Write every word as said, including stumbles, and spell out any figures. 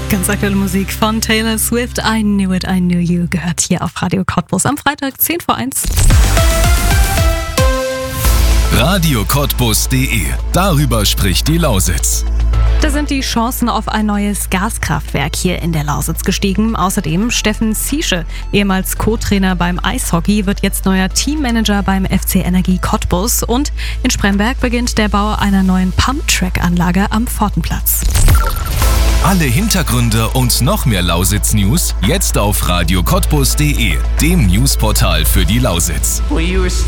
Ganz aktuelle Musik von Taylor Swift. I Knew It, I Knew You gehört hier auf Radio Cottbus am Freitag zehn vor eins. radio cottbus punkt de. Darüber spricht die Lausitz. Da sind die Chancen auf ein neues Gaskraftwerk hier in der Lausitz gestiegen. Außerdem Steffen Ziesche, ehemals Co-Trainer beim Eishockey, wird jetzt neuer Teammanager beim F C Energie Cottbus. Und in Spremberg beginnt der Bau einer neuen Pumptrack-Anlage am Pfortenplatz. Alle Hintergründe und noch mehr Lausitz-News jetzt auf radio cottbus punkt de, dem Newsportal für die Lausitz. We